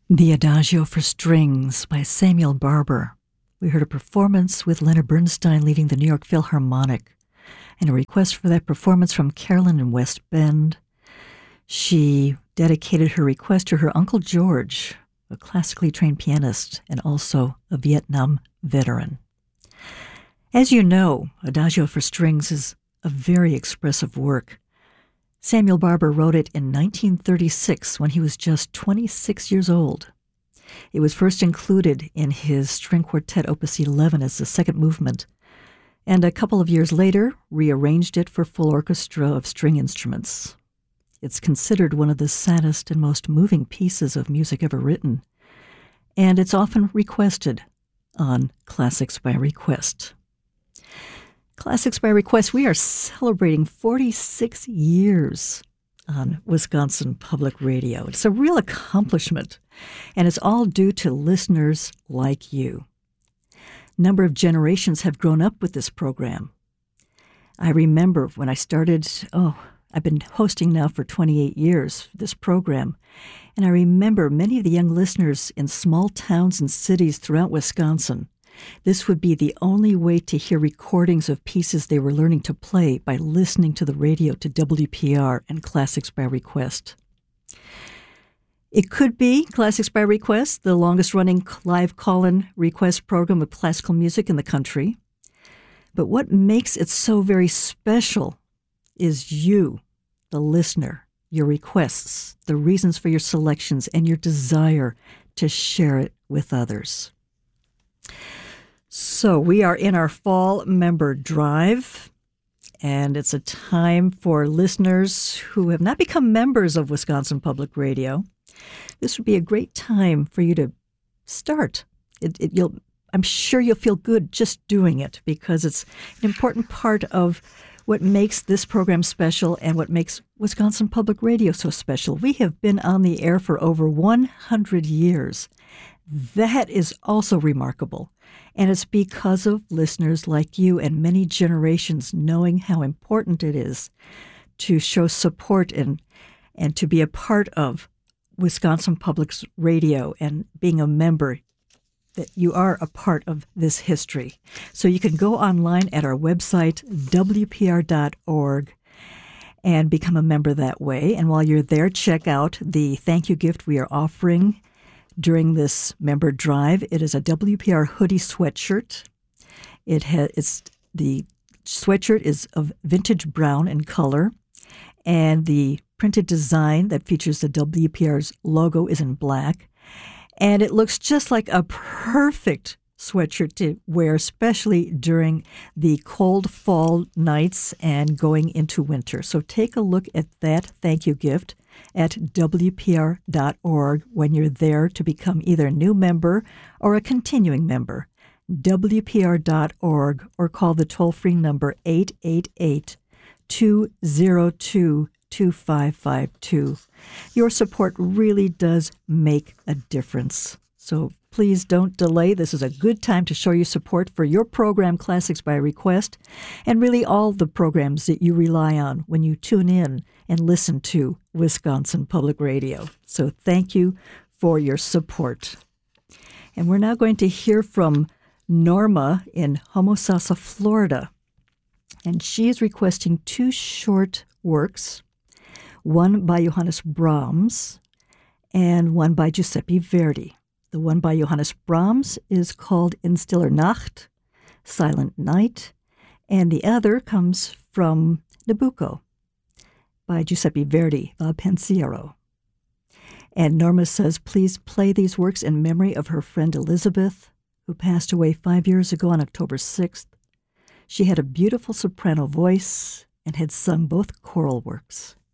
The Adagio for Strings by Samuel Barber. We heard a performance with Leonard Bernstein leading the New York Philharmonic, and a request for that performance from Carolyn in West Bend. She dedicated her request to her Uncle George, a classically trained pianist and also a Vietnam veteran. As you know, Adagio for Strings is a very expressive work. Samuel Barber wrote it in 1936 when he was just 26 years old. It was first included in his string quartet Opus 11 as the second movement, and a couple of years later rearranged it for full orchestra of string instruments. It's considered one of the saddest and most moving pieces of music ever written, and it's often requested on Classics by Request. Classics by Request, we are celebrating 46 years on Wisconsin Public Radio. It's a real accomplishment, and it's all due to listeners like you. A number of generations have grown up with this program. I remember when I started, I've been hosting now for 28 years, this program, and I remember many of the young listeners in small towns and cities throughout Wisconsin. This would be the only way to hear recordings of pieces they were learning to play by listening to the radio to WPR and Classics by Request. It could be Classics by Request, the longest-running live call-in request program of classical music in the country. But what makes it so very special is you, the listener, your requests, the reasons for your selections, and your desire to share it with others. So we are in our fall member drive, and it's a time for listeners who have not become members of Wisconsin Public Radio. This would be a great time for you to start. I'm sure you'll feel good just doing it, because it's an important part of what makes this program special and what makes Wisconsin Public Radio so special. We have been on the air for over 100 years. That is also remarkable. And it's because of listeners like you and many generations knowing how important it is to show support and to be a part of Wisconsin Public Radio and being a member, that you are a part of this history. So you can go online at our website, wpr.org, and become a member that way. And while you're there, check out the thank you gift we are offering during this member drive. It is a WPR hoodie sweatshirt. The sweatshirt is of vintage brown in color, and the printed design that features the WPR's logo is in black. And it looks just like a perfect sweatshirt to wear, especially during the cold fall nights and going into winter. So take a look at that thank you gift at WPR.org when you're there to become either a new member or a continuing member. WPR.org, or call the toll-free number 888-202-2552. Your support really does make a difference. So please don't delay. This is a good time to show your support for your program, Classics by Request, and really all the programs that you rely on when you tune in and listen to Wisconsin Public Radio. So thank you for your support. And we're now going to hear from Norma in Homosassa, Florida. And she is requesting two short works, one by Johannes Brahms and one by Giuseppe Verdi. The one by Johannes Brahms is called In Stiller Nacht, Silent Night, and the other comes from Nabucco by Giuseppe Verdi, Il Pensiero. And Norma says, please play these works in memory of her friend Elizabeth, who passed away 5 years ago on October 6th. She had a beautiful soprano voice and had sung both choral works.